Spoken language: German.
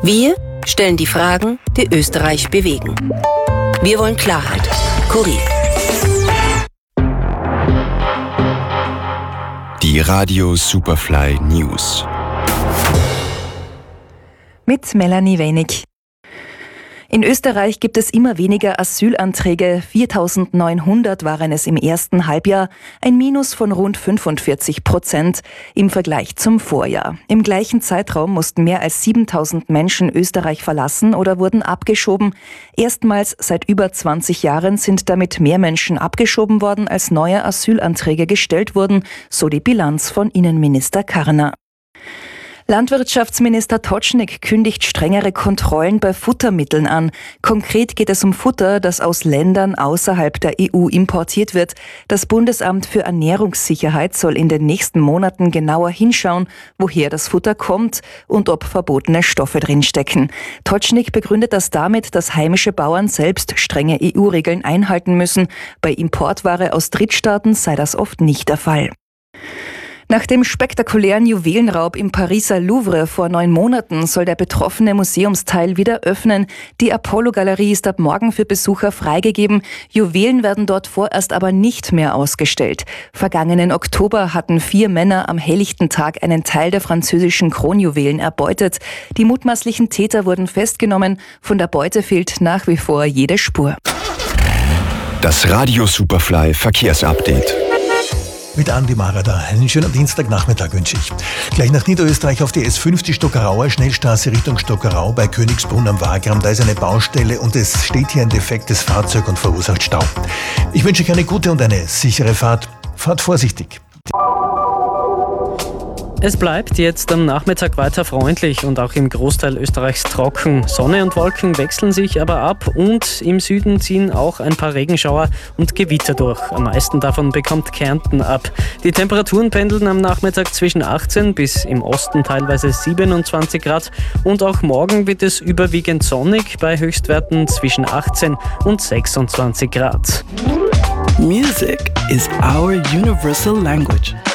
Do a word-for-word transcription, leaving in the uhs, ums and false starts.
Wir stellen die Fragen, die Österreich bewegen. Wir wollen Klarheit. Kurier. Die Radio Superfly News. Mit Melanie Wenig. In Österreich gibt es immer weniger Asylanträge. viertausendneunhundert waren es im ersten Halbjahr, ein Minus von rund fünfundvierzig Prozent im Vergleich zum Vorjahr. Im gleichen Zeitraum mussten mehr als siebentausend Menschen Österreich verlassen oder wurden abgeschoben. Erstmals seit über zwanzig Jahren sind damit mehr Menschen abgeschoben worden, als neue Asylanträge gestellt wurden, so die Bilanz von Innenminister Karner. Landwirtschaftsminister Tocznik kündigt strengere Kontrollen bei Futtermitteln an. Konkret geht es um Futter, das aus Ländern außerhalb der E U importiert wird. Das Bundesamt für Ernährungssicherheit soll in den nächsten Monaten genauer hinschauen, woher das Futter kommt und ob verbotene Stoffe drinstecken. Tocznik begründet das damit, dass heimische Bauern selbst strenge E U-Regeln einhalten müssen. Bei Importware aus Drittstaaten sei das oft nicht der Fall. Nach dem spektakulären Juwelenraub im Pariser Louvre vor neun Monaten soll der betroffene Museumsteil wieder öffnen. Die Apollo-Galerie ist ab morgen für Besucher freigegeben. Juwelen werden dort vorerst aber nicht mehr ausgestellt. Vergangenen Oktober hatten vier Männer am helllichten Tag einen Teil der französischen Kronjuwelen erbeutet. Die mutmaßlichen Täter wurden festgenommen. Von der Beute fehlt nach wie vor jede Spur. Das Radio Superfly Verkehrsupdate. Mit Andi Marada. Einen schönen Dienstagnachmittag wünsche ich. Gleich nach Niederösterreich auf die S fünf, die Stockerauer Schnellstraße Richtung Stockerau bei Königsbrunn am Wagram. Da ist eine Baustelle und es steht hier ein defektes Fahrzeug und verursacht Stau. Ich wünsche euch eine gute und eine sichere Fahrt. Fahrt vorsichtig. Es bleibt jetzt am Nachmittag weiter freundlich und auch im Großteil Österreichs trocken. Sonne und Wolken wechseln sich aber ab und im Süden ziehen auch ein paar Regenschauer und Gewitter durch. Am meisten davon bekommt Kärnten ab. Die Temperaturen pendeln am Nachmittag zwischen achtzehn bis im Osten teilweise siebenundzwanzig Grad und auch morgen wird es überwiegend sonnig bei Höchstwerten zwischen achtzehn und sechsundzwanzig Grad. Music is our universal language.